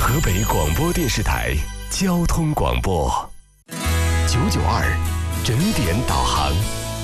河北广播电视台交通广播992整点导航。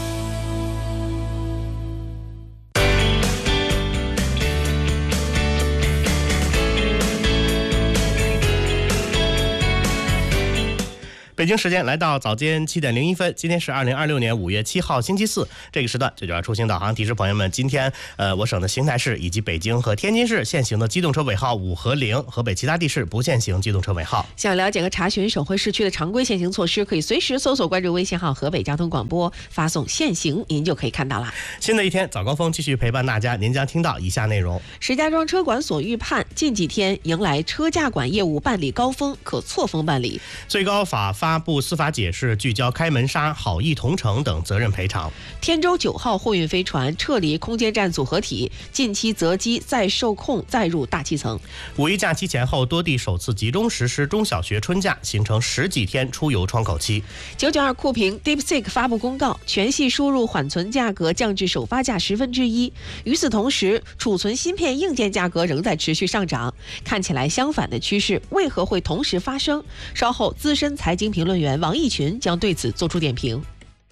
北京时间来到早间7点01分，今天是2026年5月7号星期四，这个时段992出行导航提示朋友们，今天我省的邢台市以及北京和天津市限行的机动车尾号5和0，河北其他地市不限行机动车尾号。 想了解和查询省会市区的常规限行措施，可以随时搜索关注微信号河北交通广播，发送限行，您就可以看到了。 新的一天早高峰继续陪伴大家，您将听到以下内容： 石家庄车管所预判近几天迎来车驾管业务办理高峰，可错峰办理。 最高法发布司法解释，聚焦开门杀、好意同城等责任赔偿。 天舟9号货运飞船撤离空间站组合体，近期择机再受控再入大气层。 五一假期前后，多地首次集中实施中小学春假，形成10几天出游窗口期。 992酷评 DeepSeek 发布公告，全系输入缓存价格降至首发价1/10。与此同时，储存芯片硬件价格仍在持续上涨，看起来相反的趋势为何会同时发生？稍后资深财经评论员王毅群将对此做出点评。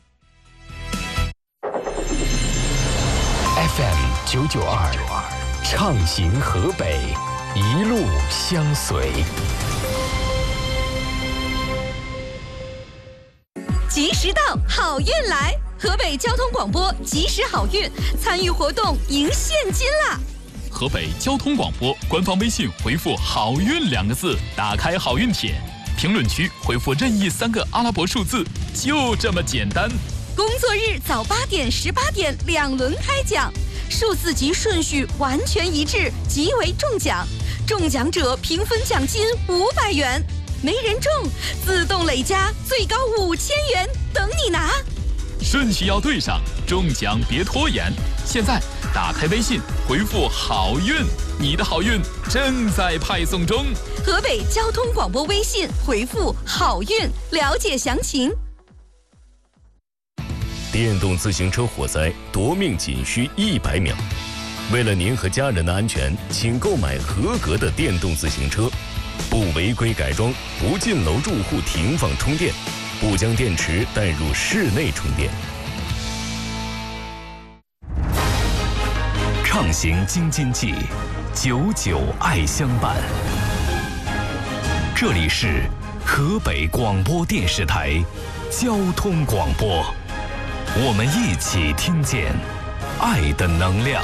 FM 992畅行河北，一路相随。 及时到，好运来！河北交通广播及时好运，参与活动赢现金啦！ 河北交通广播官方微信回复"好运"2个字，打开好运帖，评论区回复任意3个阿拉伯数字，就这么简单。 工作日早8点、18点2轮开奖，数字及顺序完全一致，即为中奖。中奖者平分奖金500元，没人中自动累加最高5000元，等你拿。 顺序要对上，中奖别拖延。现在打开微信回复"好运"，你的好运正在派送中。 河北交通广播微信回复"好运"，了解详情。 电动自行车火灾夺命仅需100秒，为了您和家人的安全，请购买合格的电动自行车，不违规改装，不进楼住户停放充电，不将电池带入室内充电。畅行京津冀，99爱相伴。这里是河北广播电视台交通广播，我们一起听见爱的能量。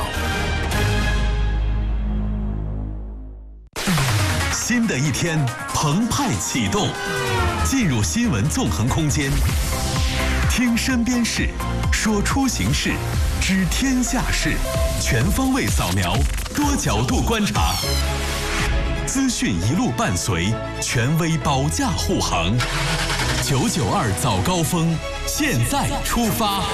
新的一天澎湃启动，进入新闻纵横空间，听身边事，说出行事，知天下事，全方位扫描，多角度观察，资讯一路伴随，权威保驾护航。992早高峰，现在出发。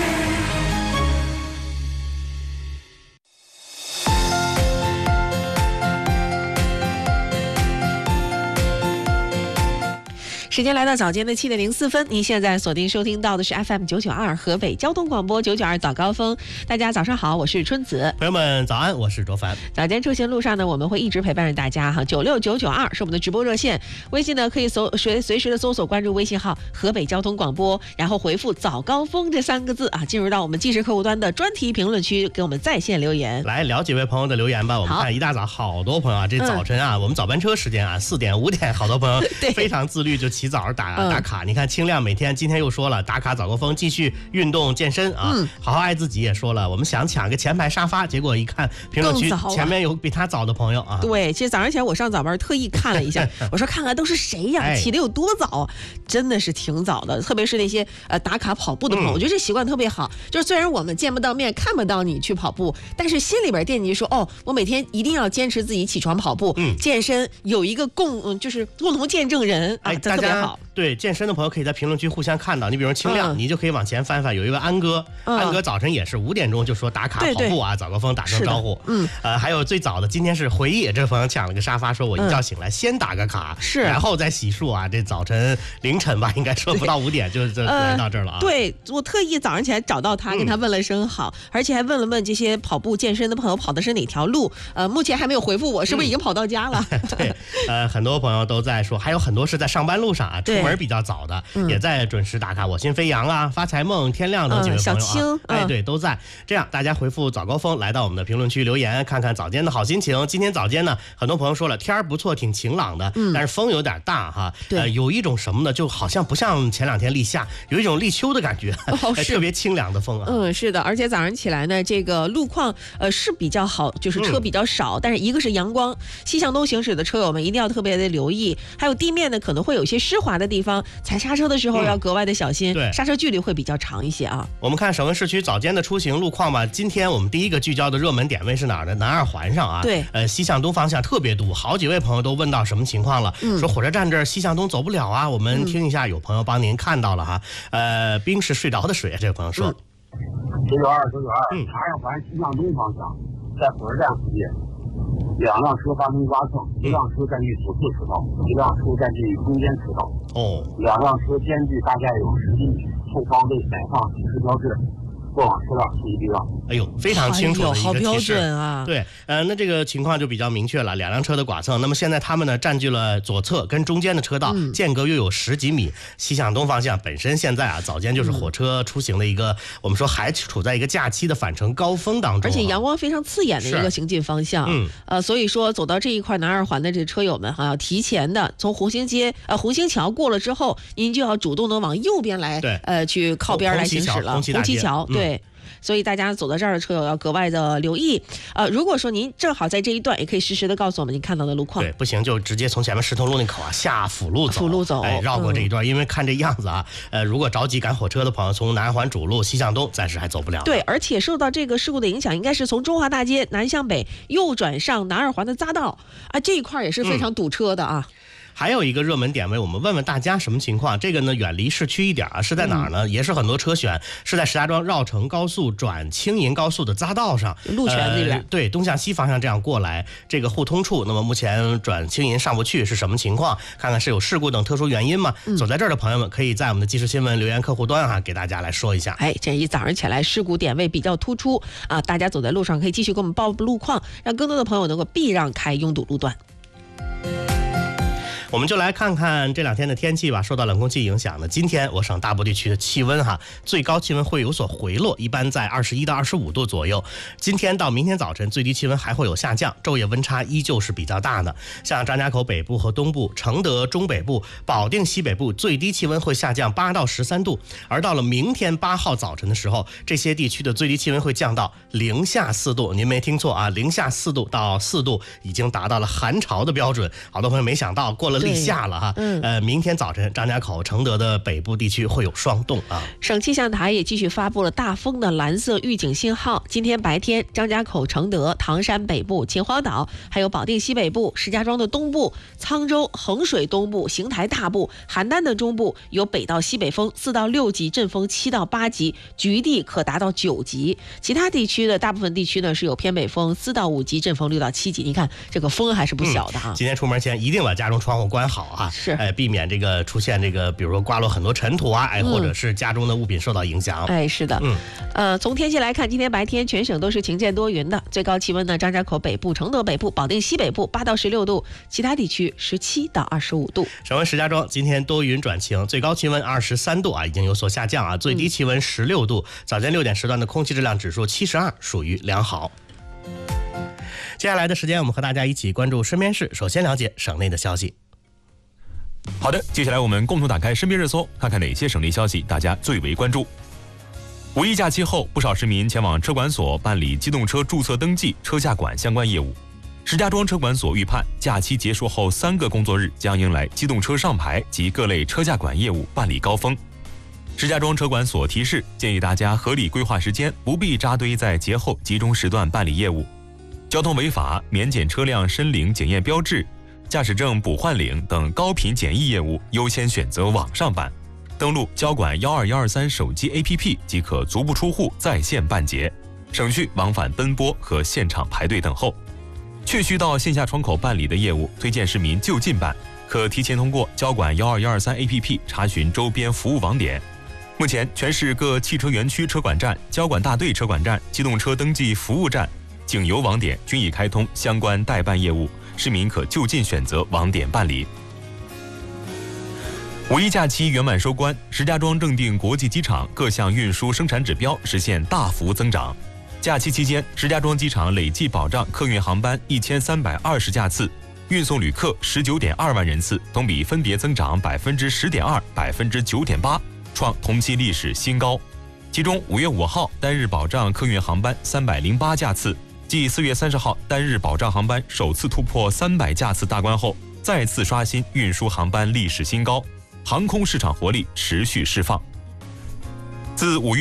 时间来到早间的7点04分，您现在锁定收听到的是 FM 992河北交通广播992早高峰。大家早上好，我是春子。 朋友们早安，我是卓凡。 早间出行路上呢，我们会一直陪伴着大家哈。96992是我们的直播热线，微信呢可以随时的搜索关注微信号河北交通广播，然后回复早高峰这3个字啊，进入到我们即时客户端的专题评论区，给我们在线留言。 来聊几位朋友的留言吧。我们看一大早好多朋友啊，这早晨啊，我们早班车时间啊，4点5点，好多朋友非常自律，就起早打卡。你看清亮每天今天又说了打卡早高峰，继续运动健身啊，好好爱自己也说了，我们想抢个前排沙发，结果一看评论区前面有比他早的朋友啊。 对，其实早上起来我上早班特意看了一下，我说看看都是谁呀，起得有多早，真的是挺早的，特别是那些打卡跑步的朋友，我觉得这习惯特别好。就是虽然我们见不到面，看不到你去跑步，但是心里边惦记说，哦，我每天一定要坚持自己起床跑步，健身，有一个就是共同见证人啊，这特别好。 对，健身的朋友可以在评论区互相看到。你比如清亮，你就可以往前翻翻，有一位安哥，安哥早晨也是5点钟就说打卡跑步啊，早高峰打声招呼。还有最早的今天是回忆，这朋友抢了个沙发，说我一觉醒来先打个卡，然后再洗漱啊。这早晨凌晨吧，应该说不到5点就来到这儿了啊。 对，我特意早上起来找到他，跟他问了声好，而且还问了问这些跑步健身的朋友跑的是哪条路。目前还没有回复我，是不是已经跑到家了？ 对，很多朋友都在说，还有很多是在上班路上啊，出门比较早的，也在准时打卡。我心飞扬啊，发财梦、天亮等几位朋友啊， 小青， 对，都在。这样大家回复早高峰，来到我们的评论区留言，看看早间的好心情。今天早间呢，很多朋友说了天儿不错，挺晴朗的，但是风有点大哈。有一种什么呢？就好像不像前2天立夏，有一种立秋的感觉，特别清凉的风啊。 是的，而且早上起来呢，这个路况是比较好，就是车比较少，但是一个是阳光，西向东行驶的车友们一定要特别的留意，还有地面呢可能会有一些湿滑的地方，踩刹车的时候要格外的小心，刹车距离会比较长一些啊。 我们看省会市区早间的出行路况吧。今天我们第一个聚焦的热门点位是哪儿呢？南二环上啊。 对， 西向东方向特别堵，好几位朋友都问到什么情况了，说火车站这儿西向东走不了啊。我们听一下，有朋友帮您看到了哈。冰是睡着的水，这个朋友说。 992，南二环西向东方向，在火车站附近，2辆车发生刮蹭，1辆车占据左侧车道，1辆车占据中间车道。2辆车间距大概有10厘米，后方未摆放警示标志。过往车辆注意避让。 哎呦，非常清楚的一个提示， 好标准啊！ 对，那这个情况就比较明确了，2辆车的剐蹭。那么现在他们呢占据了左侧跟中间的车道，间隔又有10几米。西向东方向本身现在啊早间就是火车出行的一个，我们说还处在一个假期的返程高峰当中， 而且阳光非常刺眼的一个行进方向。所以说走到这一块南二环的这车友们哈，要提前的从红星桥过了之后，您就要主动的往右边来，去靠边来行驶了。红旗桥，对。所以大家走到这儿的车友要格外的留意。如果说您正好在这一段，也可以实时的告诉我们您看到的路况。 对，不行就直接从前面石头路那口啊下辅路走，绕过这一段。因为看这样子啊，如果着急赶火车的朋友，从南二环主路西向东暂时还走不了。 对，而且受到这个事故的影响，应该是从中华大街南向北右转上南二环的匝道啊，这一块也是非常堵车的啊。 还有一个热门点位，我们问问大家什么情况？这个呢，远离市区一点啊，是在哪儿呢？也是很多车选，是在石家庄绕城高速转青银高速的匝道上， 鹿泉那边。 对，东向西方向这样过来，这个互通处。那么目前转青银上不去是什么情况？看看是有事故等特殊原因吗？走在这儿的朋友们，可以在我们的即时新闻留言客户端啊，给大家来说一下。 这一早上起来事故点位比较突出啊，大家走在路上可以继续给我们报路况，让更多的朋友能够避让开拥堵路段。 我们就来看看这2天的天气吧。受到冷空气影响呢，今天我省大部地区的气温最高气温会有所回落，一般在21到25度左右。今天到明天早晨最低气温还会有下降，昼夜温差依旧是比较大的。像张家口北部和东部、承德中北部、保定西北部最低气温会下降8到13度，而到了明天8号早晨的时候，这些地区的最低气温会降到零下4度。您没听错啊，零下4度到4度已经达到了寒潮的标准。好多朋友没想到过了立夏了哈。明天早晨张家口、承德的北部地区会有霜冻啊。 省气象台也继续发布了大风的蓝色预警信号。今天白天，张家口、承德、唐山北部、秦皇岛，还有保定西北部、石家庄的东部、沧州、衡水东部、邢台大部、邯郸的中部有北到西北风4到6级，阵风7到8级，局地可达到9级。其他地区的大部分地区呢是有偏北风4到5级，阵风6到7级。你看这个风还是不小的啊。 今天出门前一定把家中窗户关好啊， 是避免这个出现这个比如说刮落很多尘土啊，或者是家中的物品受到影响。 是的。从天气来看，今天白天全省都是晴间多云的，最高气温呢，张家口北部、承德北部、保定西北部8到16度，其他地区17到25度。 省会石家庄今天多云转晴，最高气温23度啊，已经有所下降啊，最低气温16度。早间6点时段的空气质量指数72，属于良好。接下来的时间，我们和大家一起关注身边事，首先了解省内的消息。 好的，接下来我们共同打开身边热搜，看看哪些省内消息大家最为关注。五一假期后，不少市民前往车管所办理机动车注册登记、车驾管相关业务。石家庄车管所预判，假期结束后3个工作日将迎来机动车上牌及各类车驾管业务办理高峰。石家庄车管所提示，建议大家合理规划时间，不必扎堆在节后集中时段办理业务。交通违法、免检车辆申领检验标志、 驾驶证补换领等高频简易业务优先选择网上办，登录交管12123手机 APP 即可足不出户在线办结，省去往返奔波和现场排队等候。确需到线下窗口办理的业务，推荐市民就近办，可提前通过交管12123 APP 查询周边服务网点。目前，全市各汽车园区车管站、交管大队车管站、机动车登记服务站、警邮网点均已开通相关代办业务，市民可就近选择网点办理。五一假期圆满收官，石家庄正定国际机场各项运输生产指标实现大幅增长。假期期间，石家庄机场累计保障客运航班1320架次，运送旅客19.2万人次，同比分别增长10.2%、9.8%，创同期历史新高。其中5月5号单日保障客运航班308架次，继4月30号单日保障航班首次突破300架次大关后，再次刷新运输航班历史新高，航空市场活力持续释放。自5月